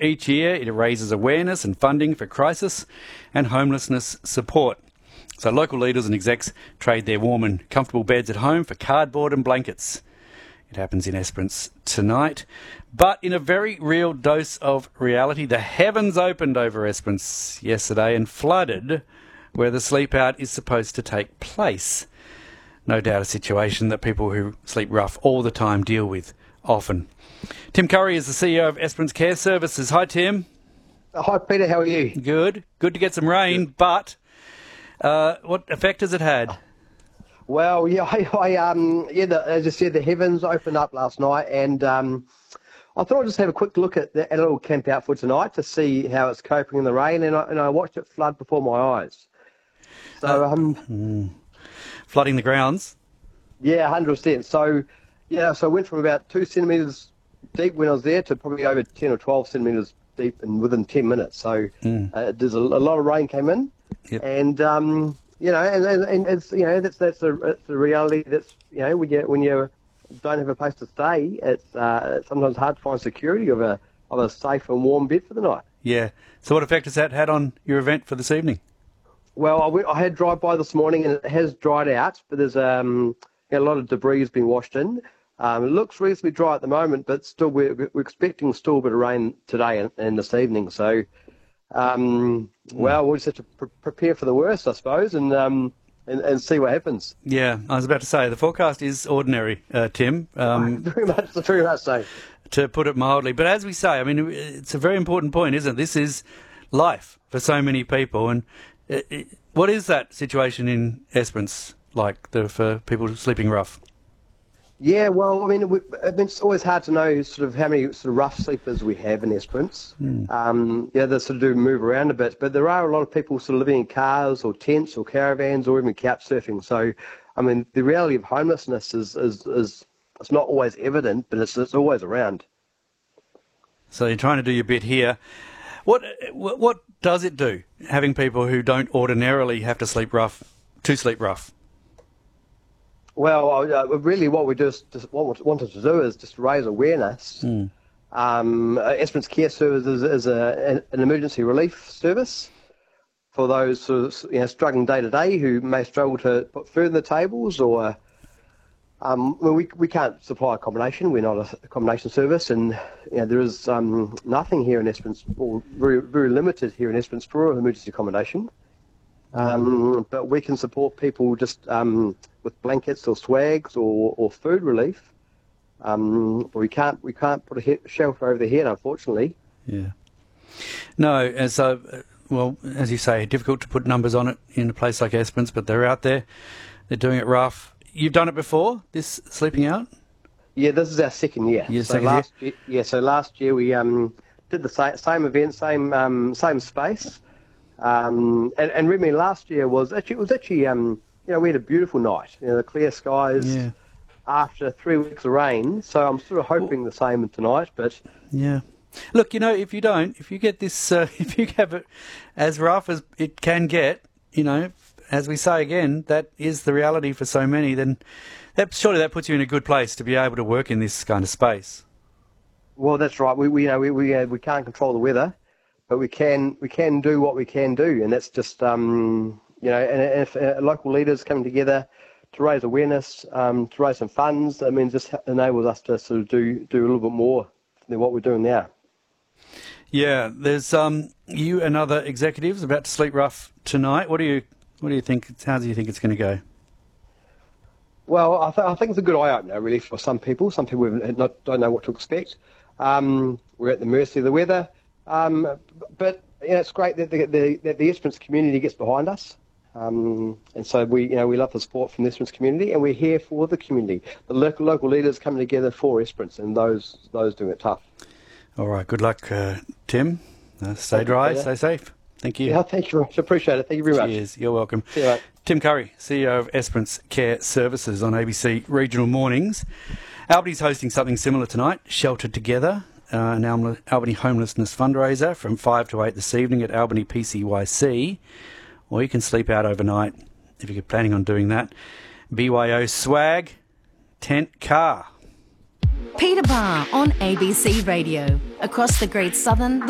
each year. It raises awareness and funding for crisis and homelessness support. So local leaders and execs trade their warm and comfortable beds at home for cardboard and blankets. It happens in Esperance tonight. But in a very real dose of reality, the heavens opened over Esperance yesterday and flooded where the sleep out is supposed to take place. No doubt a situation that people who sleep rough all the time deal with often. Tim Curry is the CEO of Esperance Care Services. Hi, Tim. Hi, Peter. How are you? Good. Good to get some rain, but what effect has it had? Well, yeah, as I said, the heavens opened up last night, and I thought I'd just have a quick look at a little camp out for tonight to see how it's coping in the rain, and I watched it flood before my eyes. So, flooding the grounds? Yeah, 100%. So I went from about 2 centimetres deep when I was there to probably over 10 or 12 centimetres deep within 10 minutes. So there's a lot of rain came in, Yep. and and it's that's the reality. That's when you don't have a place to stay, it's sometimes hard to find security of a safe and warm bed for the night. Yeah. So what effect has that had on your event for this evening? Well, I had drive by this morning, and it has dried out, but there's a lot of debris has been washed in. It looks reasonably dry at the moment, but still we're expecting still a bit of rain today and this evening. So, we'll just have to prepare for the worst, I suppose, and see what happens. Yeah, I was about to say the forecast is ordinary, Tim. Very much so. To put it mildly, but as we say, I mean, it's a very important point, isn't it? This is life for so many people, and what is that situation in Esperance like for people sleeping rough? Yeah, well, I mean, it's always hard to know sort of how many sort of rough sleepers we have in Esperance. They sort of do move around a bit, but there are a lot of people sort of living in cars or tents or caravans or even couch surfing. So, I mean, the reality of homelessness is it's not always evident, but it's always around. So you're trying to do your bit here. What does it do, having people who don't ordinarily have to sleep rough, sleep rough? Well, really what we what we wanted to do is just raise awareness. Esperance Care Services is an emergency relief service for those struggling day to day who may struggle to put food on the tables, or we can't supply accommodation. We're not a accommodation service, and there is nothing here in Esperance, or very, very limited here in Esperance for emergency accommodation. But we can support people just with blankets or swags or food relief. But we can't put a shelter over the head, unfortunately. Yeah. No, and so, well, as you say, difficult to put numbers on it in a place like Esperance, but they're out there. They're doing it rough. You've done it before, this sleeping out? Yeah, this is our second year. So last year we did the same event, same space. And really, last year was actually we had a beautiful night. The clear skies after 3 weeks of rain. So I'm sort of hoping the same tonight. But yeah, look, if you get this, if you have it as rough as it can get, as we say again, that is the reality for so many. Then surely that puts you in a good place to be able to work in this kind of space. Well, that's right. We can't control the weather, but we can do what we can do, and that's just and if local leaders coming together to raise awareness, to raise some funds, I mean, just enables us to sort of do a little bit more than what we're doing now. Yeah, there's you and other executives about to sleep rough tonight. What do you think? How do you think it's going to go? Well, I think it's a good eye opener, really, for some people. Some people don't know what to expect. We're at the mercy of the weather. But it's great that the Esperance community gets behind us, and so we love the support from the Esperance community, and we're here for the community. The local leaders coming together for Esperance, and those doing it tough. All right, good luck, Tim. Stay dry, stay safe. Thank you. Yeah, thank you very much. Appreciate it. Thank you very much. Cheers. You're welcome. See you, mate. Tim Curry, CEO of Esperance Care Services on ABC Regional Mornings. Albany's hosting something similar tonight, Sheltered Together. An Albany homelessness fundraiser from 5 to 8 this evening at Albany PCYC, or you can sleep out overnight if you're planning on doing that. BYO swag, tent, car. Peter Barr on ABC Radio, across the Great Southern.